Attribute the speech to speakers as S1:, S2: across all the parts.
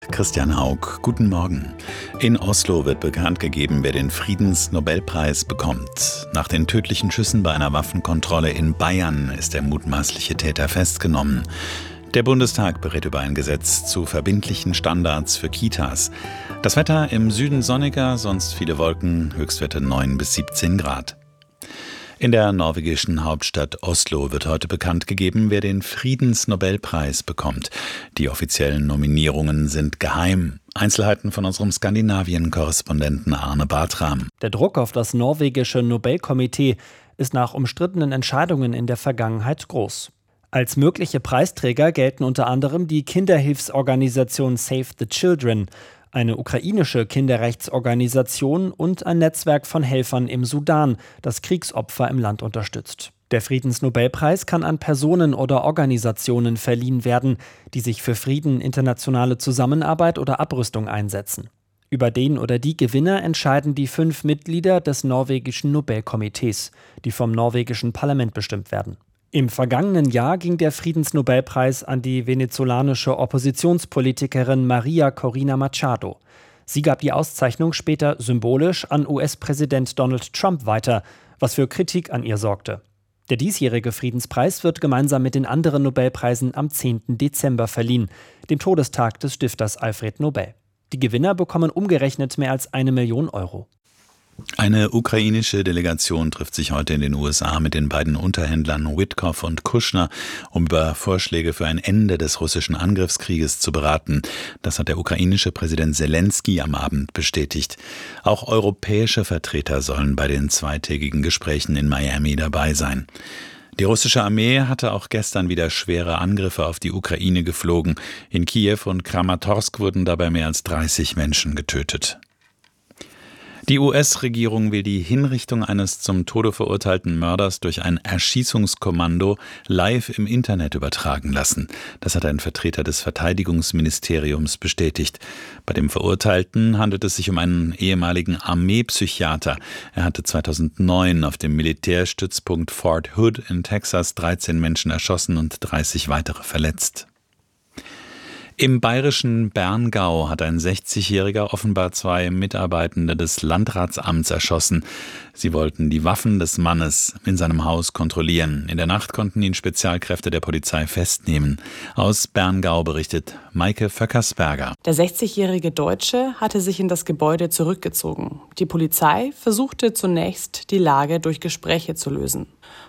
S1: Christian Haug, guten Morgen. In Oslo wird bekannt gegeben, wer den Friedensnobelpreis bekommt. Nach den tödlichen Schüssen bei einer Waffenkontrolle in Bayern ist der mutmaßliche Täter festgenommen. Der Bundestag berät über ein Gesetz zu verbindlichen Standards für Kitas. Das Wetter im Süden sonniger, sonst viele Wolken, Höchstwerte 9 bis 17 Grad. In der norwegischen Hauptstadt Oslo wird heute bekannt gegeben, wer den Friedensnobelpreis bekommt. Die offiziellen Nominierungen sind geheim. Einzelheiten von unserem Skandinavien-Korrespondenten Arne Bartram.
S2: Der Druck auf das norwegische Nobelkomitee ist nach umstrittenen Entscheidungen in der Vergangenheit groß. Als mögliche Preisträger gelten unter anderem die Kinderhilfsorganisation Save the Children, eine ukrainische Kinderrechtsorganisation und ein Netzwerk von Helfern im Sudan, das Kriegsopfer im Land unterstützt. Der Friedensnobelpreis kann an Personen oder Organisationen verliehen werden, die sich für Frieden, internationale Zusammenarbeit oder Abrüstung einsetzen. Über den oder die Gewinner entscheiden die 5 Mitglieder des norwegischen Nobelkomitees, die vom norwegischen Parlament bestimmt werden. Im vergangenen Jahr ging der Friedensnobelpreis an die venezolanische Oppositionspolitikerin Maria Corina Machado. Sie gab die Auszeichnung später symbolisch an US-Präsident Donald Trump weiter, was für Kritik an ihr sorgte. Der diesjährige Friedenspreis wird gemeinsam mit den anderen Nobelpreisen am 10. Dezember verliehen, dem Todestag des Stifters Alfred Nobel. Die Gewinner bekommen umgerechnet mehr als 1 Million Euro.
S1: Eine ukrainische Delegation trifft sich heute in den USA mit den beiden Unterhändlern Witkoff und Kushner, um über Vorschläge für ein Ende des russischen Angriffskrieges zu beraten. Das hat der ukrainische Präsident Zelensky am Abend bestätigt. Auch europäische Vertreter sollen bei den zweitägigen Gesprächen in Miami dabei sein. Die russische Armee hatte auch gestern wieder schwere Angriffe auf die Ukraine geflogen. In Kiew und Kramatorsk wurden dabei mehr als 30 Menschen getötet. Die US-Regierung will die Hinrichtung eines zum Tode verurteilten Mörders durch ein Erschießungskommando live im Internet übertragen lassen. Das hat ein Vertreter des Verteidigungsministeriums bestätigt. Bei dem Verurteilten handelt es sich um einen ehemaligen Armeepsychiater. Er hatte 2009 auf dem Militärstützpunkt Fort Hood in Texas 13 Menschen erschossen und 30 weitere verletzt. Im bayerischen Berngau hat ein 60-Jähriger offenbar 2 Mitarbeitende des Landratsamts erschossen. Sie wollten die Waffen des Mannes in seinem Haus kontrollieren. In der Nacht konnten ihn Spezialkräfte der Polizei festnehmen. Aus Berngau berichtet Maike Vöckersberger.
S3: Der 60-jährige Deutsche hatte sich in das Gebäude zurückgezogen. Die Polizei versuchte zunächst, die Lage durch Gespräche zu lösen.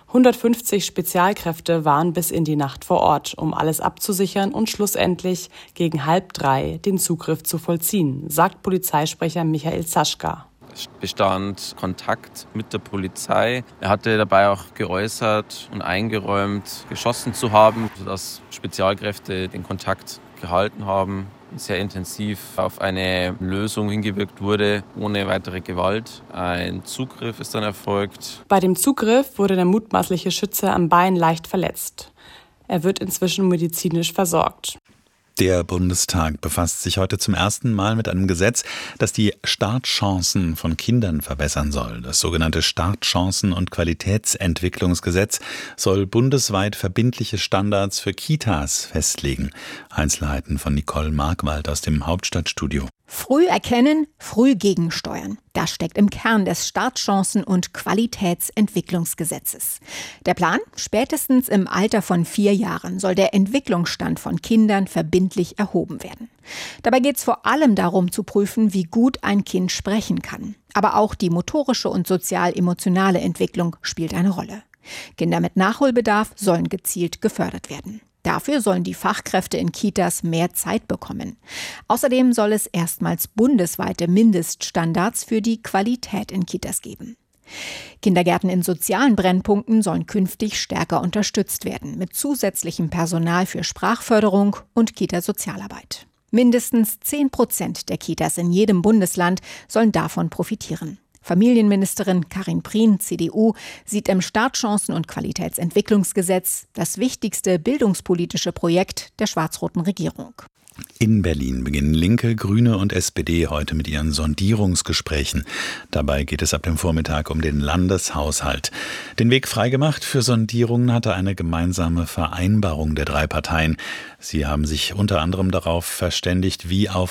S3: 150 Spezialkräfte waren bis in die Nacht vor Ort, um alles abzusichern und schlussendlich gegen 2:30 den Zugriff zu vollziehen, sagt Polizeisprecher Michael Zaschka.
S4: Es bestand Kontakt mit der Polizei. Er hatte dabei auch geäußert und eingeräumt, geschossen zu haben, sodass Spezialkräfte den Kontakt gehalten haben, sehr intensiv auf eine Lösung hingewirkt wurde, ohne weitere Gewalt. Ein Zugriff ist dann erfolgt.
S3: Bei dem Zugriff wurde der mutmaßliche Schütze am Bein leicht verletzt. Er wird inzwischen medizinisch versorgt.
S1: Der Bundestag befasst sich heute zum ersten Mal mit einem Gesetz, das die Startchancen von Kindern verbessern soll. Das sogenannte Startchancen- und Qualitätsentwicklungsgesetz soll bundesweit verbindliche Standards für Kitas festlegen. Einzelheiten von Nicole Markwald aus dem Hauptstadtstudio.
S5: Früh erkennen, früh gegensteuern. Das steckt im Kern des Startchancen- und Qualitätsentwicklungsgesetzes. Der Plan? Spätestens im Alter von 4 Jahren soll der Entwicklungsstand von Kindern verbindlich erhoben werden. Dabei geht es vor allem darum zu prüfen, wie gut ein Kind sprechen kann. Aber auch die motorische und sozial-emotionale Entwicklung spielt eine Rolle. Kinder mit Nachholbedarf sollen gezielt gefördert werden. Dafür sollen die Fachkräfte in Kitas mehr Zeit bekommen. Außerdem soll es erstmals bundesweite Mindeststandards für die Qualität in Kitas geben. Kindergärten in sozialen Brennpunkten sollen künftig stärker unterstützt werden, mit zusätzlichem Personal für Sprachförderung und Kita-Sozialarbeit. Mindestens 10% der Kitas in jedem Bundesland sollen davon profitieren. Familienministerin Karin Prien, CDU, sieht im Startchancen- und Qualitätsentwicklungsgesetz das wichtigste bildungspolitische Projekt der schwarz-roten Regierung.
S1: In Berlin beginnen Linke, Grüne und SPD heute mit ihren Sondierungsgesprächen. Dabei geht es ab dem Vormittag um den Landeshaushalt. Den Weg freigemacht für Sondierungen hatte eine gemeinsame Vereinbarung der 3 Parteien. Sie haben sich unter anderem darauf verständigt, wie auf